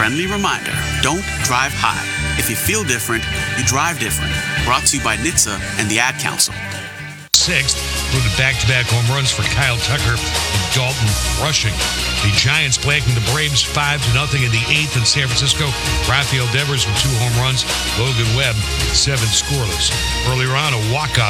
friendly reminder, don't drive high. If you feel different, you drive different. Brought to you by NHTSA and the Ad Council. Sixth, included back-to-back home runs for Kyle Tucker and Dalton Rushing. The Giants blanking the Braves 5-0 in the 8th in San Francisco. Rafael Devers with 2 home runs. Logan Webb, 7 scoreless. Earlier on, a walk-off